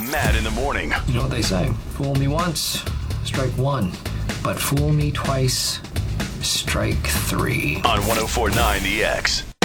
Matt in the morning. You know what they say? Fool me once, strike one. But fool me twice, strike three. On 104.9 The X.